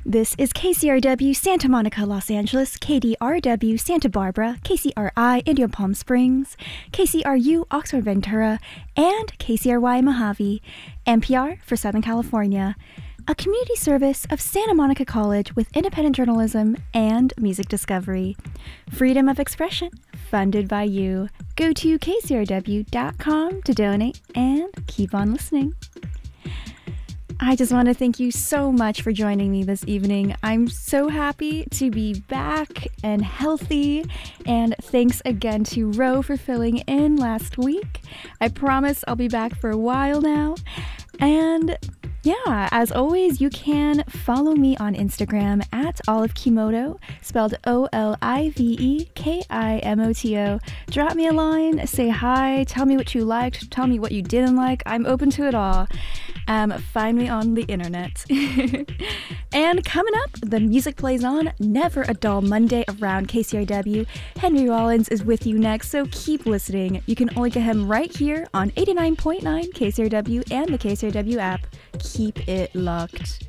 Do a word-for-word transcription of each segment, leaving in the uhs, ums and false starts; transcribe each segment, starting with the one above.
This is K C R W Santa Monica, Los Angeles, K D R W Santa Barbara, K C R I Indian Palm Springs, K C R U Oxford Ventura, and K C R Y Mojave, N P R for Southern California, a community service of Santa Monica College with independent journalism and music discovery. Freedom of expression, funded by you. Go to K C R W dot com to donate and keep on listening. I just want to thank you so much for joining me this evening. I'm so happy to be back and healthy, and thanks again to Ro for filling in last week. I promise I'll be back for a while now. And yeah, as always, you can follow me on Instagram at Olive Kimoto, spelled O L I V E K I M O T O. Drop me a line, say hi, tell me what you liked, tell me what you didn't like. I'm open to it all. Um, find me on the internet. And coming up, the music plays on. Never a dull Monday around K C R W. Henry Rollins is with you next, so keep listening. You can only get him right here on eighty-nine point nine K C R W and the K C R W app. Keep it locked.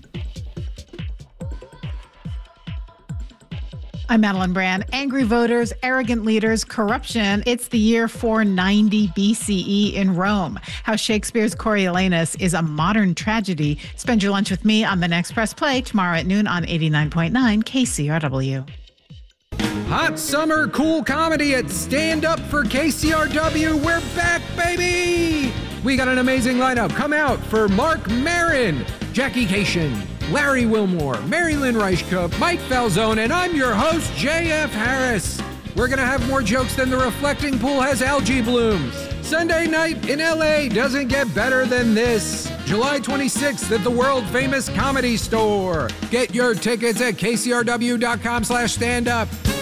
I'm Madeline Brand. Angry voters, arrogant leaders, corruption. It's the year four ninety B C E in Rome. How Shakespeare's Coriolanus is a modern tragedy. Spend your lunch with me on the next Press Play tomorrow at noon on eighty-nine point nine K C R W. Hot summer cool comedy at Stand Up for K C R W. We're back, baby! We got an amazing lineup. Come out for Mark Maron, Jackie Cation, Larry Wilmore, Mary Lynn Reichkup, Mike Falzone, and I'm your host, J F Harris. We're going to have more jokes than the reflecting pool has algae blooms. Sunday night in L A doesn't get better than this. July twenty-sixth at the world-famous Comedy Store. Get your tickets at K C R W dot com slash stand up.